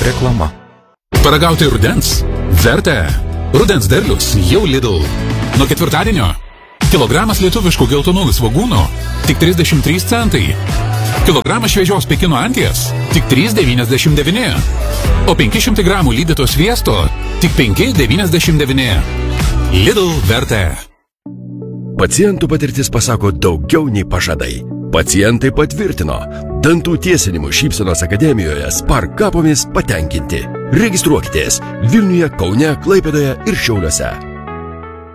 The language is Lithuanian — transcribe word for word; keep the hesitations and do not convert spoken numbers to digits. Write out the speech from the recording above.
Reklama. Paragauti rudens? Verta. Rudens derlius jau Lidl. Nuo ketvirtadienio kilogramas lietuviškų geltonųjų svogūnų tik trisdešimt trys centai. Kilogramas šviežios Pekino anties tik trys devyniasdešimt devyni. O penki šimtai gramų lydyto sviesto tik penki devyniasdešimt devyni. Lidl Verta. Pacientų patirtis pasako daugiau nei pažadai. Pacientai patvirtino. Dantų tiesinimo šypsenos akademijoje Spark kapomis patenkinti. Registruokitės Vilniuje, Kaune, Klaipėdoje ir Šiauliuose.